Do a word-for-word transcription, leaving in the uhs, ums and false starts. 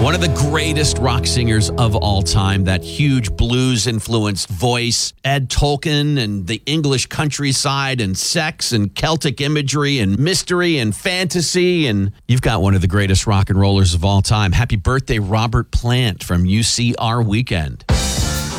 One of the greatest rock singers of all time, that huge blues-influenced voice, Ed Tolkien, and the English countryside, and sex, and Celtic imagery, and mystery, and fantasy, and you've got one of the greatest rock and rollers of all time. Happy birthday, Robert Plant from U C R Weekend.